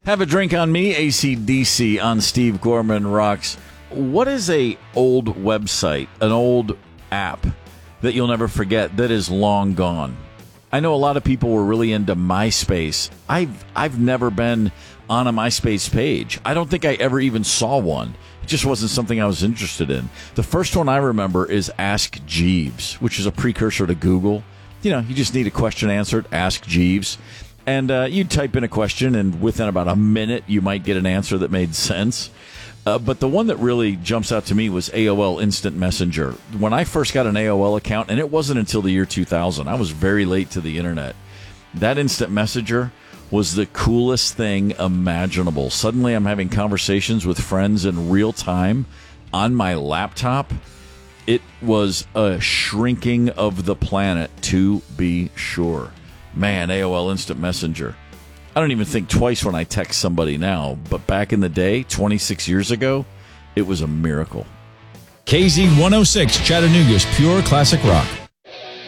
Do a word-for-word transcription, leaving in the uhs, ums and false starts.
Have a drink on me, A C D C on Steve Gorman Rocks. What is a old website, an old app that you'll never forget that is long gone? I know a lot of people were really into MySpace. I've I've never been on a MySpace page. I don't think I ever even saw one. It just wasn't something I was interested in. The first one I remember is Ask Jeeves, which is a precursor to Google. You know, you just need a question answered, Ask Jeeves. And uh, you'd type in a question, and within about a minute, you might get an answer that made sense. Uh, but the one that really jumps out to me was A O L Instant Messenger. When I first got an A O L account, and it wasn't until the year two thousand, I was very late to the internet. That Instant Messenger was the coolest thing imaginable. Suddenly, I'm having conversations with friends in real time on my laptop. It was a shrinking of the planet, to be sure. Man, A O L Instant Messenger. I don't even think twice when I text somebody now, but back in the day, twenty-six years ago, it was a miracle. K Z one oh six, Chattanooga's pure classic rock.